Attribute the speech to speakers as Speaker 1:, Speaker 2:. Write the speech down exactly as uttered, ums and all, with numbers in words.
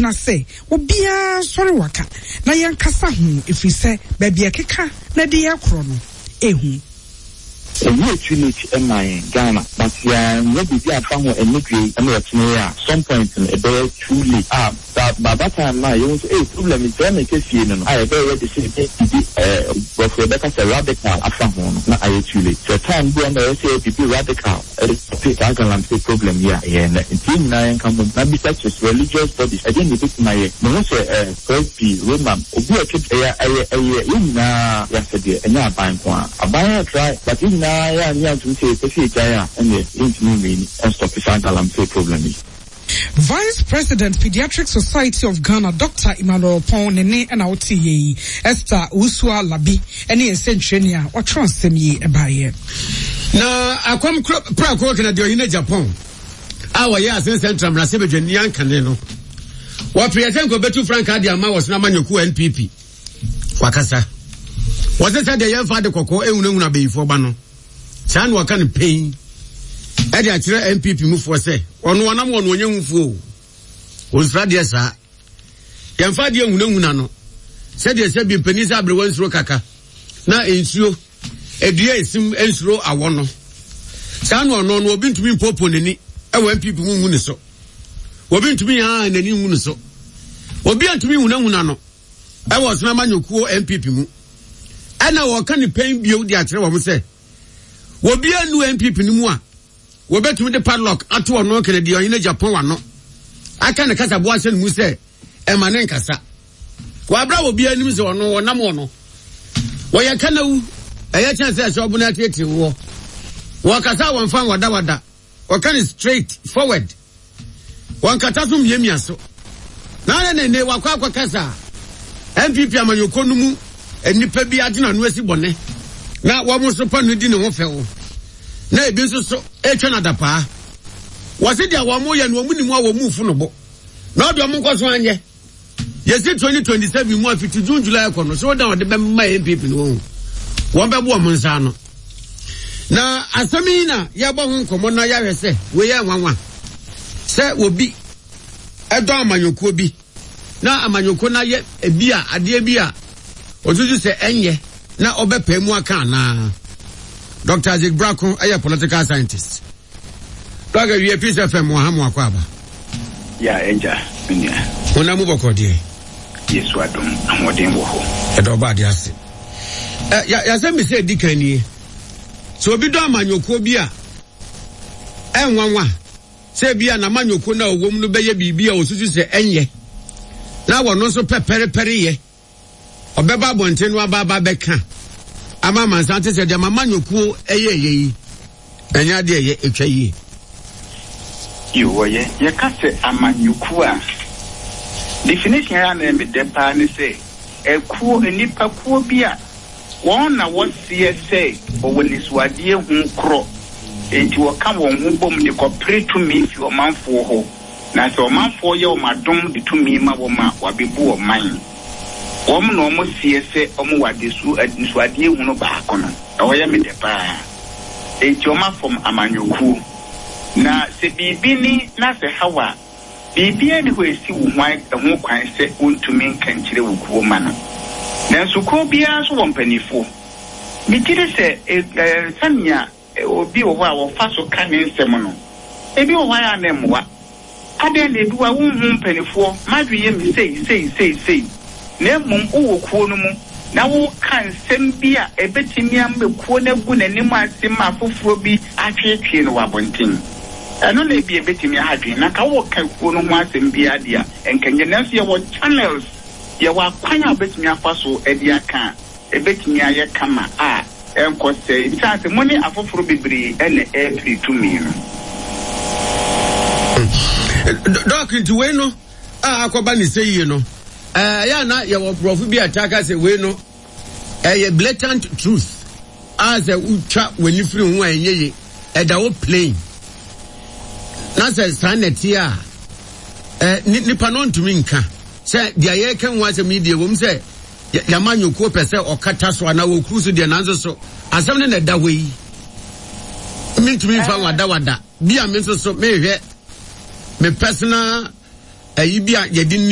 Speaker 1: na say obia sori waka na yankasa hu efise ba bia keka na de yakro no ehu
Speaker 2: we too late in my Ghana, but yeah, what did you found a midway and what's near some point in a very too late. Ah, but by that time, my own problem is then make a scene. I have already said, uh, but Rebecca said radical, I found one, not I too late. So, time when I say, if you radical, I can say problem here, and in nine come on, not be such as religious bodies. I didn't pick my, no, say, uh, first be Roman, or be a kid, a year in now, yesterday, and now buying one. I buy a try, but in I am to say, and the intimate and stop the Santalam say problem.
Speaker 1: Vice President Pediatric Society of Ghana, Doctor Emmanuel Pon, Nene and O T A, Esther Usua Labi, and the Essentiania, or Transemi Ebaye.
Speaker 3: Now, I come pra working at the in Japan. Our years in Central Rasibaj Yan Canelo. What President Betu Frank Adiama was Namanyoku N P P. Wakasa. Was it the young father Coco, Eununa be for Bano? San wakan pain. Edi atire N P P mu fo se. Ono wanam wono onye mfu o. Osrade sa. Yemfa de ehunahuna no. Se de se bi mpani sa abrewa nsuro kaka. Na ensuo edua esim ensuro awo no. San no no obi ntumi mpopo neni. Ewa N P P mu hu ne so. Obi ntumi ha neni hu ne so. Obi antumi hunahuna no. Ewa osna manyokuo N P P mu. Ana wo kan ni pain bio de atire wo mo se. Wobi anu N P P ni mu a wo betumi de padlock ato ono Kennedy oyine Japan wa no aka ne kasa bo ase mu se e ma ne nkasa wa bra wobi anim se ono wonam ono wo ye kanawu e ye chance ase obu na tete wo wo kasa won fan wada wada wo kan straight forward won kata sum yemia so na ne ne wa kwa kwa kasa N P P amanyoko no mu enipa bi agina no asi bone na wo mo so pa no di ne ho fewo na ebi nso so etwa na dapa wose dia wo mo ye no mu ni mu a wo mu fu no bo na odo mo nkoso anye yesi twenty twenty-seven mu afiti June July ko no so da wo de be ma N P P no wo be bo mo nsa no na asami na ya bo ho nkomo na ya hwese we ye nwanwa se obi edo amanyoko bi na amanyoko na ye ebi a ade bi a ojuju se enye na obepa mu aka na Doctor Isaac Brako a political scientist. Doctor we Peace F M Mohamu akwaba.
Speaker 4: Ya enja nya.
Speaker 3: Ona mu bokodi.
Speaker 4: Yesu adom amodin wo ho.
Speaker 3: Edo ba dia se. Eh ya ya se me se dikan ni. So obi do amanyoko bi a enwanwa. Se bia na amanyoko na owom no beye bibia osusu se enye. Na wono so pepere pere ye. Obeba bonte no aba ba beka. Ama mansante se de mama nyokuo eye eye enya de eye etwa yi
Speaker 4: yo ye ye ka se amanyuku a definition ya na me de pa ni se ekuo enipa kuo bi a won na wo sie se o woni suade hu kro enti wo ka won hu bom de ko pretu mi fi o manfo ho na se o manfo ye o madom de tumi ma wo ma wa bebu o man Om no mo siese omo wadesu adinsu ade hu no ba kono e wo ye me de pa e tioma from amanyoku na se bibi ni na se hawa bibi ani ho esi wo hwan ho kwan se ontumi nkankire wo kuo ma no na so ko bia so wo mpanifo mi tire se sanya obi wo wa wo fa so kan nsem no ebi wo wa ya na mwa ade na ebi wa wo hu mpanifo madwe mi sei sei sei sei na mum uwo kuo no mu na wo kan sembia ebetimi ambe kuo na gu na nim asem afoforo bi atwetwe no wabontin eno na bi ebetimi ahadwe na ka wo kan kuo no ho asem bia dia enkanye na so ye wo channels ye wa kwanya ebetimi afaso edi aka ebetimi aye kama a enko se bitase moni afoforo bibiri ene e three to me no
Speaker 3: Doc into we no ah akoba ni sei no eh ya na ye wo prof bi ataka se we no eh blatant truth as a utwa wani free hu anyeye e da wo plain na se sanity a eh nipa no ntumi nka se dia ye kan wa se media wo se ya manyoko pese okata so na wo cruise dia nanzo so asem ne da we yi mi ntumi fa wada wada bia me so so me hwe me personal ayi bia ye